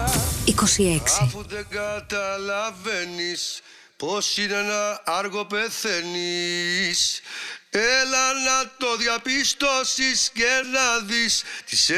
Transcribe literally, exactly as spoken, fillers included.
είκοσι έξι. Αφού δεν καταλαβαίνεις πως είναι ένα άργο πεθαίνεις, έλα να το διαπιστώσεις και να δεις τις